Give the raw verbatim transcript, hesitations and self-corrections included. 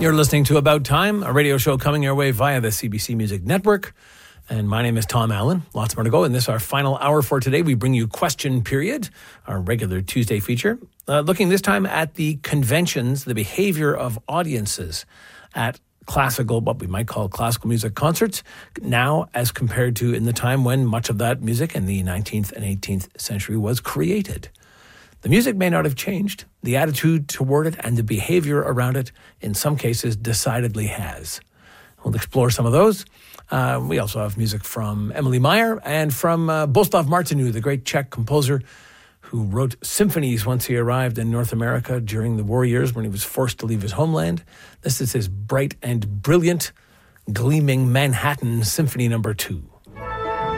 You're listening to About Time, a radio show coming your way via the C B C Music Network. And my name is Tom Allen. Lots more to go. And this is our final hour for today. We bring you Question Period, our regular Tuesday feature, uh, looking this time at the conventions, the behavior of audiences at classical, what we might call classical music concerts, now as compared to in the time when much of that music in the nineteenth and eighteenth century was created. The music may not have changed. The attitude toward it and the behavior around it, in some cases, decidedly has. We'll explore some of those. Uh, we also have music from Emily Meyer and from uh, Bostav Martinu, the great Czech composer who wrote symphonies once he arrived in North America during the war years when he was forced to leave his homeland. This is his bright and brilliant, gleaming Manhattan Symphony Number Two.